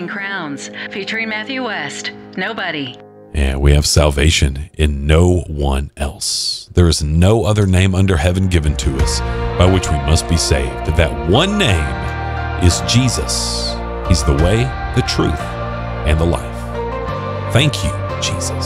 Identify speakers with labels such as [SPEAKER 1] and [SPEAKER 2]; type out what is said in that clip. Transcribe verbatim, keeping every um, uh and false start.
[SPEAKER 1] Casting Crowns, featuring Matthew West. Nobody.
[SPEAKER 2] And we have salvation in no one else. There is no other name under heaven given to us by which we must be saved. That one name is Jesus. He's the way, the truth, and the life. Thank you, Jesus.